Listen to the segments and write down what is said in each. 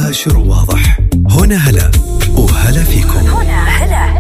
مباشر وواضح. هنا هلا وهلا فيكم. هنا هلا.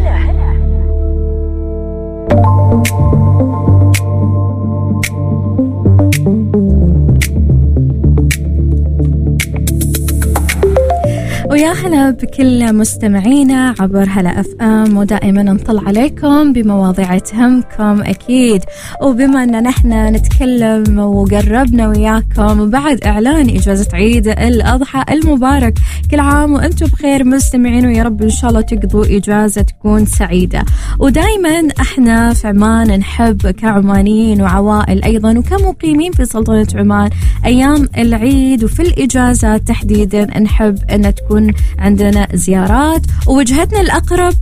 ويا هلا بكل مستمعينا عبر هلا اف ام، ودائما نطلع عليكم بمواضيع تهمكم اكيد. وبما ان نحن نتكلم وقربنا وياكم وبعد اعلان اجازة عيد الاضحى المبارك، كل عام وانتم بخير مستمعين، ويا رب ان شاء الله تقضوا اجازة تكون سعيدة. ودائما احنا في عمان نحب كعمانيين وعوائل ايضا وكمقيمين في سلطنة عمان ايام العيد وفي الاجازات تحديدا نحب ان تكون عندنا زيارات، ووجهتنا الأقرب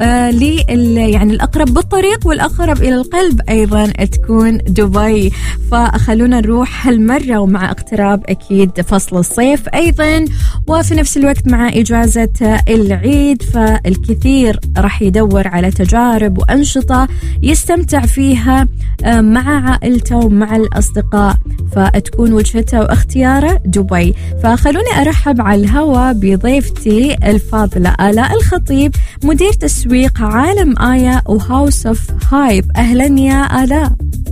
يعني الأقرب بالطريق والأقرب إلى القلب أيضا تكون دبي. فخلونا نروح هالمرة، ومع اقتراب أكيد فصل الصيف أيضا وفي نفس الوقت مع إجازة العيد، فالكثير راح يدور على تجارب وأنشطة يستمتع فيها مع عائلته ومع الأصدقاء، فتكون وجهته واختياره دبي. فخلوني أرحب على الهواء بضيفتي الفاضلة آلاء الخطيب، مدير تسويق عالم آية وهاوس اوف هايب. أهلا يا آلاء.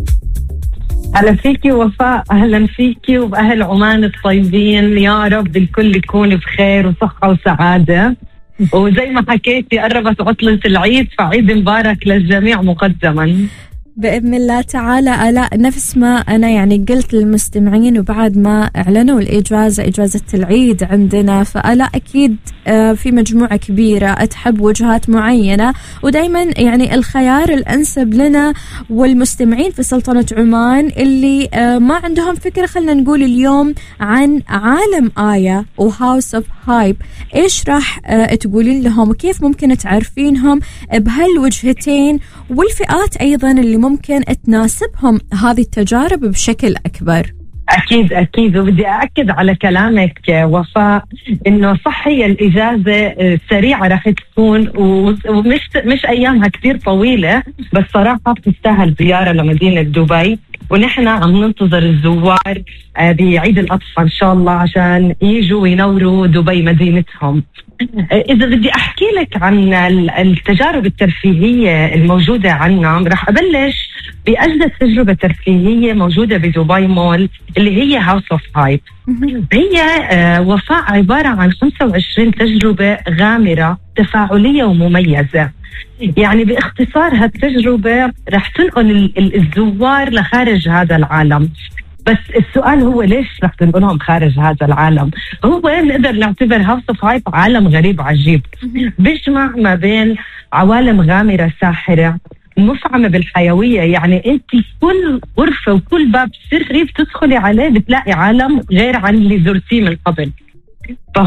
أهلا فيكي وفاء، أهلا فيكي وبأهل عمان الطيبين، يا رب الكل يكون بخير وصحة وسعادة. وزي ما حكيتي قربت عطلة العيد، فعيد مبارك للجميع مقدما بإذن الله تعالى. آلاء، نفس ما أنا يعني قلت للمستمعين وبعد ما أعلنوا إجازة العيد عندنا، فآلاء أكيد في مجموعة كبيرة تحب وجهات معينة، ودايما يعني الخيار الأنسب لنا والمستمعين في سلطنة عمان اللي ما عندهم فكرة، خلنا نقول اليوم عن عالم آية وهاوس اوف هايب. إيش راح تقولين لهم وكيف ممكن تعرفينهم بهالوجهتين والفئات أيضا اللي ممكن تناسبهم هذه التجارب بشكل أكبر؟ أكيد وبدي أأكد على كلامك وفاء إنه صح، هي الإجازة سريعة رح تكون ومش أيامها كتير طويلة، بس صراحة بتستاهل زيارة لمدينة دبي، ونحن عم ننتظر الزوار بعيد الأضحى إن شاء الله عشان يجوا وينوروا دبي مدينتهم. إذا بدي أحكي لك عن التجارب الترفيهية الموجودة عنا، رح أبلش بأجدد تجربة ترفيهية موجودة بدبي مول اللي هي هاوس اوف هايب. هي وفاء عبارة عن 25 تجربة غامرة تفاعلية ومميزة. يعني باختصار هالتجربة رح تنقل الزوار لخارج هذا العالم. بس السؤال هو ليش رح تنقلهم خارج هذا العالم؟ هو نقدر نعتبر هاوس اوف هايب عالم غريب عجيب، بيجمع ما بين عوالم غامرة ساحرة مفعمة بالحيوية. يعني انت كل غرفة وكل باب سري بتدخلي عليه بتلاقي عالم غير عن اللي زرتيه من قبل.